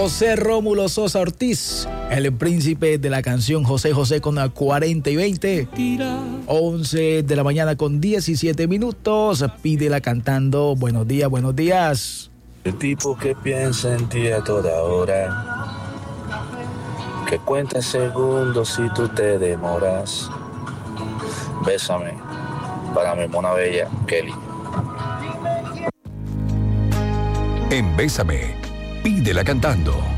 José Rómulo Sosa Ortiz, el príncipe de la canción José José con la 40 y 20. 11 de la mañana con 17 minutos. Pídela cantando. Buenos días, buenos días. El tipo que piensa en ti a toda hora, que cuenta segundos si tú te demoras. Bésame, para mi mona bella, Kelly. En Bésame, pídela cantando.